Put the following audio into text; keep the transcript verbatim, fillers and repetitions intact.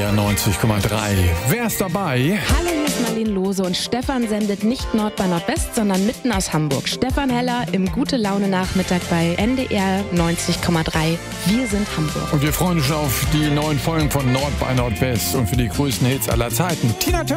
R neunzig Komma drei. Wer ist dabei? Hallo, hier ist Marlene Lose und Stefan sendet nicht Nord bei Nordwest, sondern mitten aus Hamburg. Stefan Heller im Gute-Laune-Nachmittag bei N D R neunzig Komma drei. Wir sind Hamburg. Und wir freuen uns schon auf die neuen Folgen von Nord bei Nordwest und für die größten Hits aller Zeiten. Tina Turner.